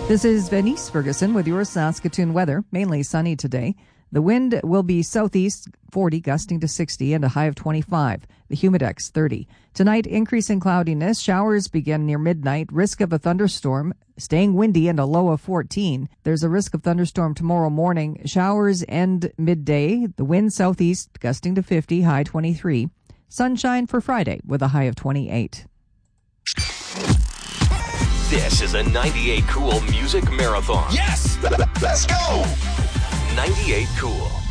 This is Venice Ferguson with your Saskatoon weather. Mainly sunny today. The wind will be southeast 40, gusting to 60, and a high of 25. The humidex 30. Tonight, increasing cloudiness. Showers begin near midnight. Risk of a thunderstorm. Staying windy and a low of 14. There's a risk of thunderstorm tomorrow morning. Showers end midday. The wind southeast, gusting to 50, high 23. Sunshine for Friday with a high of 28. This is a 98 Cool Music Marathon. Yes! Let's go! 98 Cool.